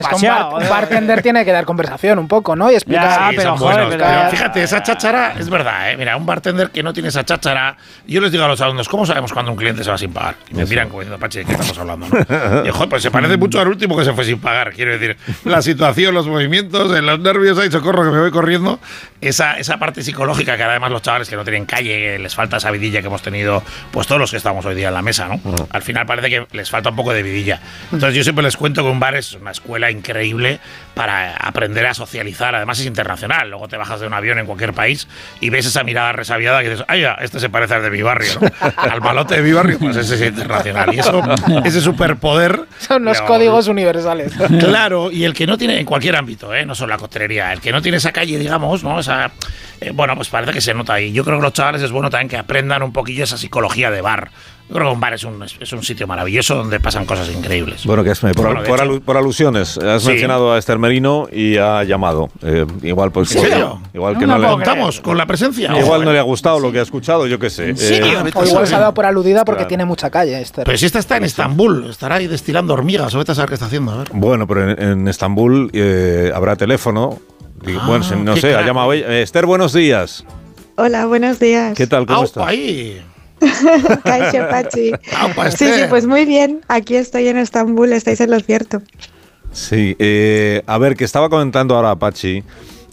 Un bartender tiene que dar conversación un poco, ¿no? Y explicar. Sí, pero fíjate, esa cháchara es verdad, ¿eh? Mira, un bartender que no tiene esa cháchara. Yo les digo a los alumnos, ¿cómo sabemos cuando un cliente se va sin pagar? Y me miran como diciendo, Pachi, ¿de qué estamos hablando? ¿No? Y joder, pues se parece mucho al último que se fue sin pagar. Quiero decir, la situación, los movimientos, en los nervios, ay, socorro, que me voy corriendo. Esa parte psicológica que además los chavales que no tienen calle, que les falta esa vidilla que hemos tenido, pues todos los que estamos hoy día en la mesa, ¿no? Al final parece que les falta un poco de vidilla. Entonces yo siempre les cuento que un bar es una escuela increíble para aprender a socializar. Además es internacional. Luego te bajas de un avión en cualquier país y ves esa mirada resabiada que dices, ay, ya, este se parece al de mi barrio, ¿no? Al malote de mi barrio, pues ese es internacional. Y eso, ese superpoder... Son los códigos universales. Claro, y el que no tiene, en cualquier ámbito, no solo la costelería, el que no tiene esa calle, digamos, ¿no? Esa, bueno, pues parece que se nota ahí. Yo creo que los chavales es bueno también que aprendan un poquillo esa psicología de bar. Yo creo que un bar es un sitio maravilloso donde pasan cosas increíbles. Bueno, que es por alusiones. Has mencionado a Esther Merino y ha llamado. Igual pues. ¿En serio? Igual que no le contamos con la presencia. Igual no le ha gustado lo que ha escuchado, yo qué sé. O igual se ha dado por aludida porque tiene mucha calle, Esther. Pero si esta está en Estambul, estará ahí destilando hormigas, o vete a saber qué está haciendo. A ver. Bueno, pero en Estambul habrá teléfono. Bueno, no sé, ha llamado ella. Esther, buenos días. Hola, buenos días. ¿Qué tal? ¿Cómo estás? Ahí. Kaixo, Pachi. Sí, pues muy bien. Aquí estoy en Estambul, estáis en lo cierto. Sí, a ver, que estaba comentando ahora Pachi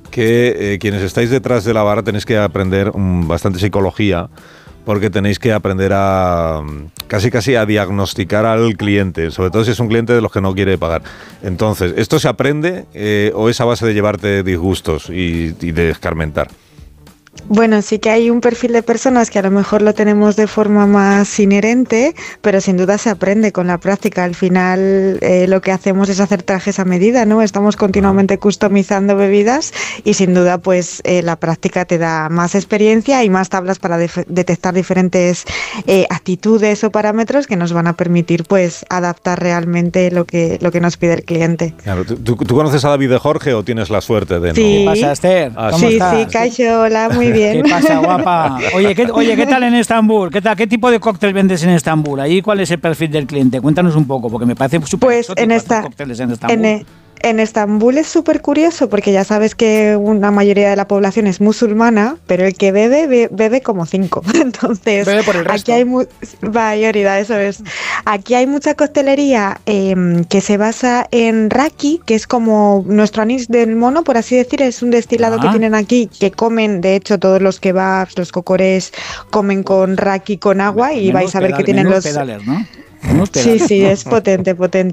que quienes estáis detrás de la barra tenéis que aprender bastante psicología, porque tenéis que aprender a casi a diagnosticar al cliente, sobre todo si es un cliente de los que no quiere pagar. Entonces, ¿esto se aprende o es a base de llevarte disgustos y de escarmentar? Bueno, sí que hay un perfil de personas que a lo mejor lo tenemos de forma más inherente, pero sin duda se aprende con la práctica. Al final lo que hacemos es hacer trajes a medida, ¿no? Estamos continuamente customizando bebidas y sin duda pues la práctica te da más experiencia y más tablas para detectar diferentes actitudes o parámetros que nos van a permitir pues adaptar realmente lo que nos pide el cliente. Claro, ¿tú conoces a David de Jorge o tienes la suerte de no? Sí. ¿Qué pasa, Esther? ¿Cómo estás? Sí, Kaixo, hola, muy bien. ¿Qué pasa, guapa? Oye, ¿qué tal en Estambul? ¿Qué tipo de cóctel vendes en Estambul? ¿Ahí cuál es el perfil del cliente? Cuéntanos un poco, porque me parece súper pues cócteles en Estambul. En Estambul es súper curioso porque ya sabes que una mayoría de la población es musulmana, pero el que bebe como 5. Entonces, bebe por el resto. Aquí hay mayoría, eso es. Aquí hay mucha costelería que se basa en raki, que es como nuestro anís del mono, por así decir, es un destilado que tienen aquí, que comen, de hecho, todos los kebabs, los cocorés, comen con raki con agua y vais a ver que tienen los... pedales, ¿no? Sí, es potente.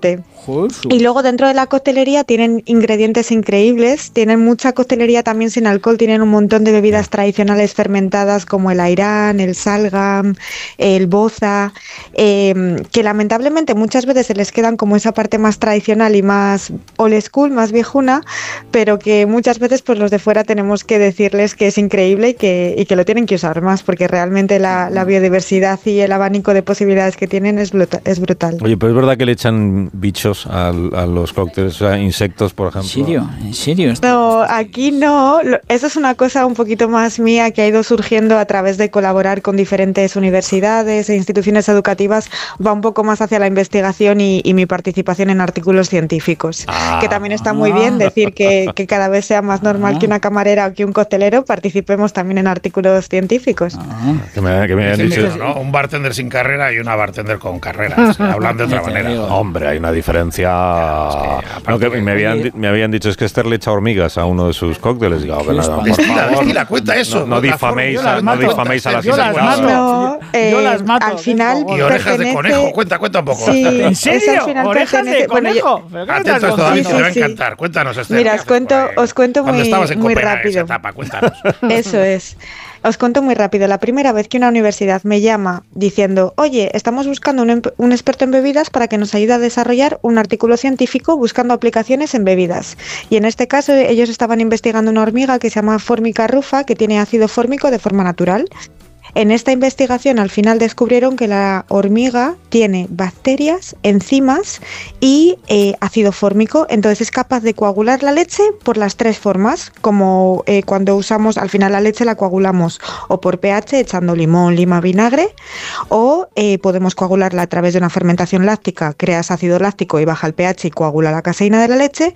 Y luego dentro de la coctelería tienen ingredientes increíbles, tienen mucha coctelería también sin alcohol, tienen un montón de bebidas tradicionales fermentadas como el airán, el salgam, el boza, que lamentablemente muchas veces se les quedan como esa parte más tradicional y más old school, más viejuna, pero que muchas veces pues los de fuera tenemos que decirles que es increíble y que lo tienen que usar más, porque realmente la biodiversidad y el abanico de posibilidades que tienen es brutal. Oye, pero es verdad que le echan bichos a los cócteles, o sea, insectos, por ejemplo. ¿En serio? No, aquí no. Eso es una cosa un poquito más mía que ha ido surgiendo a través de colaborar con diferentes universidades e instituciones educativas. Va un poco más hacia la investigación y mi participación en artículos científicos. Que también está muy bien decir que cada vez sea más normal que una camarera o que un coctelero participemos también en artículos científicos. Que me habían dicho, ¿no? Un bartender sin carrera y una bartender con carrera. Hablan de otra manera. Hombre, hay una diferencia. No, que me habían dicho es que Esther le echa hormigas a uno de sus cócteles. Digo, Destila, cuenta eso. No difaméis a las Yo las mato. Yo las mato. Al final. Y orejas de conejo. Cuenta un poco. Sí, ¿En serio? ¿Orejas de conejo? Atentos todavía, te va a encantar. Cuéntanos, Esther. Mira, os cuento muy rápido. Etapa, cuéntanos. Eso es. Os cuento muy rápido. La primera vez que una universidad me llama diciendo, oye, estamos buscando un experto en bebidas para que nos ayude a desarrollar un artículo científico buscando aplicaciones en bebidas. Y en este caso ellos estaban investigando una hormiga que se llama Formica rufa, que tiene ácido fórmico de forma natural. En esta investigación al final descubrieron que la hormiga tiene bacterias, enzimas y ácido fórmico, entonces es capaz de coagular la leche por las 3 formas, como cuando usamos, al final la leche la coagulamos o por pH echando limón, lima, vinagre, o podemos coagularla a través de una fermentación láctica, creas ácido láctico y baja el pH y coagula la caseína de la leche,